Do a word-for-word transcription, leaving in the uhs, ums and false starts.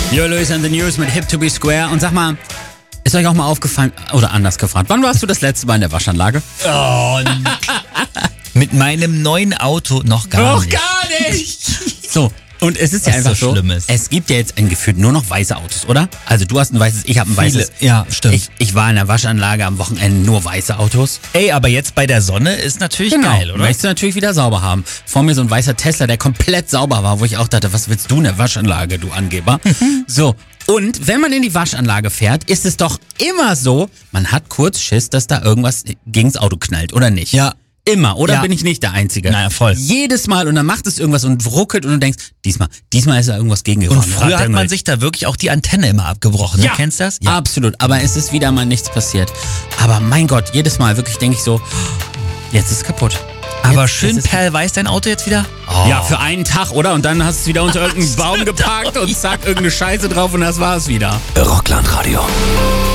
Yo, Luis and the News mit Hip to be Square. Und sag mal, ist euch auch mal aufgefallen, oder anders gefragt, wann warst du das letzte Mal in der Waschanlage? Oh, mit meinem neuen Auto noch gar Noch nicht. gar nicht! So. Und es ist ja Was einfach so so, schlimm ist. es gibt ja jetzt ein Gefühl nur noch weiße Autos, oder? Also du hast ein weißes, ich habe ein Viele, weißes. ja, stimmt. Ich, ich war in der Waschanlage am Wochenende nur weiße Autos. Ey, aber jetzt bei der Sonne ist natürlich Genau. geil, oder? Möchtest du natürlich wieder sauber haben. Vor mir so ein weißer Tesla, der komplett sauber war, wo ich auch dachte, was willst du in der Waschanlage, du Angeber? So. Und wenn man in die Waschanlage fährt, ist es doch immer so, man hat kurz Schiss, dass da irgendwas gegens Auto knallt, oder nicht? Ja. Immer, oder Ja. bin ich nicht der Einzige? Naja, voll. Jedes Mal und dann macht es irgendwas und ruckelt und du denkst, diesmal, diesmal ist da irgendwas gegengefahren. Und früher hat man sich da wirklich auch die Antenne immer abgebrochen. ja, Du kennst das? Absolut, aber es ist wieder mal nichts passiert. Aber mein Gott, jedes Mal wirklich denke ich so, jetzt ist es kaputt. Aber Jetzt- schön jetzt ist- perlweiß dein Auto jetzt wieder? Oh. Ja, für einen Tag, oder? Und dann hast du es wieder unter irgendeinem Baum geparkt und zack, irgendeine Scheiße drauf und das war's wieder. Rockland Radio.